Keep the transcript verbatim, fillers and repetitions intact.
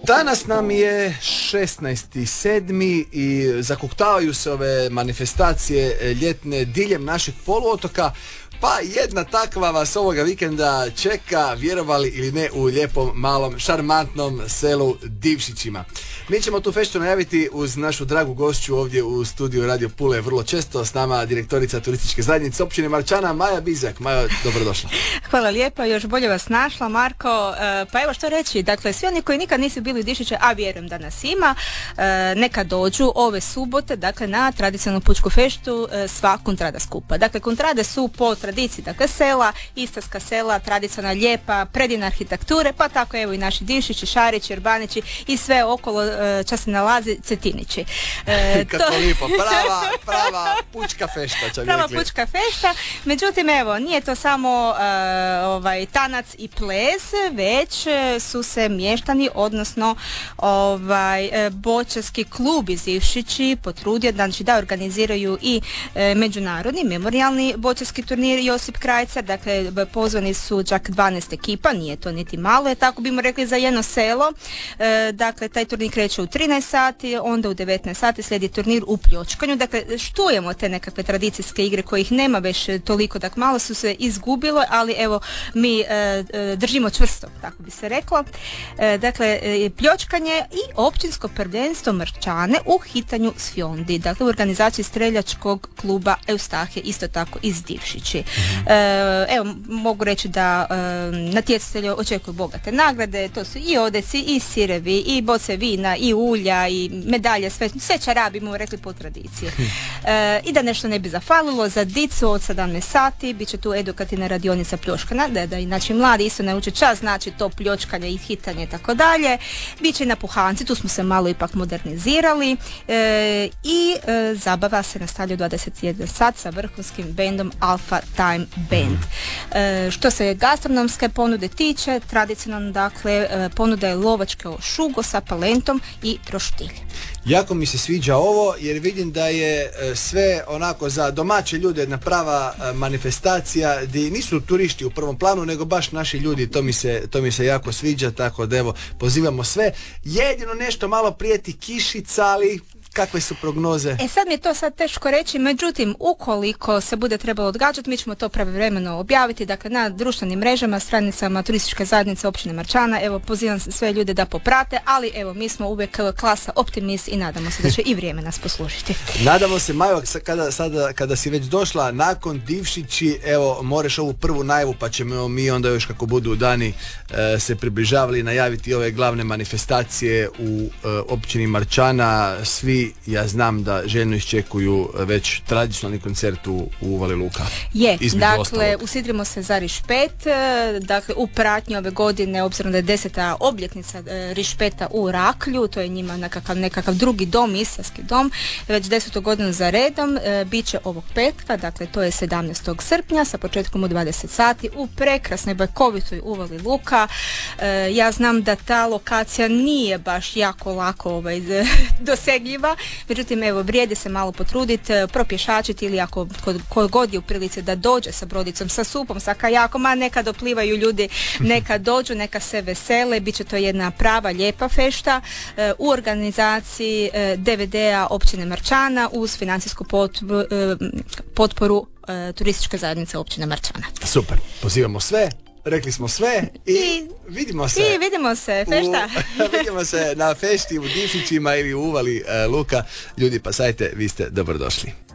Danas nam je šesnaesti sedmi i zakuktavaju se ove manifestacije ljetne diljem našeg poluotoka. Pa jedna takva vas ovoga vikenda čeka, vjerovali ili ne, u lijepom, malom, šarmantnom selu Divšićima. Mi ćemo tu feštu najaviti uz našu dragu gošću ovdje u studiju Radio Pule vrlo često. S nama direktorica turističke zajednice općine Marčana, Maja Bizjak. Maja, dobrodošla. Hvala lijepa, još bolje vas našla, Marko. E, pa evo što reći, dakle, svi oni koji nikad nisu bili u Divšiće, a vjerujem da nas ima, e, neka dođu ove subote, dakle, na tradicionalnu pučku feštu e, sva kontrada skupa. Dakle, kontrade su po tradiciji, dakle, sela, istarska sela, tradicionalna lijepa, predivne arhitekture, pa tako evo i naši Divšići, Šarići, Urbanići i sve okolo e, čas se nalazi Cetinići. E, Kako to... lijepo, prava, prava pučka fešta, će prava rekli. pučka fešta, međutim evo, nije to samo e, ovaj, tanac i ples, već su se mještani, odnosno ovaj, e, boćarski klub iz Divšići potrudio, znači da organiziraju i e, međunarodni memorijalni boćarski turnir Josip Krajcar, dakle pozvani su čak dvanaest ekipa, nije to niti malo, je tako bimo rekli za jedno selo. E, dakle, taj turnir kreće u trinaest sati, onda u devetnaest sati slijedi turnir u pljočkanju. Dakle, štujemo te nekakve tradicijske igre kojih nema već toliko, dakle malo su se izgubilo, ali evo mi e, držimo čvrsto, tako bi se reklo. E, dakle, e, pljočkanje i općinsko prvenstvo Marčane u hitanju s fjondi, dakle u organizaciji streljačkog kluba Eustahe, isto tako iz Divšići. E, evo, mogu reći da e, natjecatelji očekuju bogate nagrade, to su i odeci, i sirevi, i boce vina, i ulja, i medalje, sve, sve čarabi, mu rekli po tradiciji. E, I da nešto ne bi zafalilo, za dicu od sedamnaest sati bit će tu edukativna radionica pljoškana, da, da i znači mladi isto nauče čas, znači to pljočkanje i hitanje i tako dalje. Biće i na puhanci, tu smo se malo ipak modernizirali e, i e, zabava se nastavlja u dvadeset jedan sat sa vrhunskim bendom Alpha Time Band. E, što se gastronomske ponude tiče, tradicionalno dakle e, ponuda je lovačke šugo sa palentom i roštilj. Jako mi se sviđa ovo jer vidim da je sve onako za domaće ljude jedna prava manifestacija gdje nisu turisti u prvom planu nego baš naši ljudi, to mi se, to mi se jako sviđa, tako da evo pozivamo sve. Jedino nešto malo prijeti kišica, ali kakve su prognoze? E sad mi je to sad teško reći, međutim ukoliko se bude trebalo odgađati, mi ćemo to pravovremeno objaviti, dakle na društvenim mrežama, stranicama turističke zajednice općine Marčana. Evo pozivam sve ljude da poprate, ali evo mi smo uvijek klasa optimist i nadamo se da će i vrijeme nas poslužiti. Nadamo se, Majo, kada, sada, kada si već došla nakon Divšići, evo moreš ovu prvu najavu, pa ćemo mi onda još kako budu dani e, se približavali najaviti ove glavne manifestacije u e, općini Marčana. Svi, ja znam da željno iščekuju već tradicionalni koncert u, u Uvali Luka. Je, dakle, usidrimo se za Rišpet, dakle u pratnji ove godine, obzirom da je deseta obljetnica e, Rišpeta u Raklju, to je njima nekakav, nekakav drugi dom, istarski dom, već desetu godinu za redom, e, bit će ovog petka, dakle to je sedamnaestog srpnja sa početkom u dvadeset sati u prekrasnoj bajkovitoj Uvali Luka. E, ja znam da ta lokacija nije baš jako lako ovaj, dosegljiva, međutim evo vrijedi se malo potruditi, propješačiti ili ako ko god je u prilici da dođe sa brodicom, sa supom, sa kajakom, a neka doplivaju ljudi, neka dođu, neka se vesele, bit će to jedna prava lijepa fešta e, u organizaciji e, D V D-a općine Marčana uz financijsku potporu, e, potporu e, turističke zajednice općine Marčana. Super, pozivamo sve. Rekli smo sve i, I vidimo se. I vidimo se, fešta. U, vidimo se na fešti u Divšićima ili u Uvali uh, Luka. Ljudi, pa sajte, vi ste dobrodošli.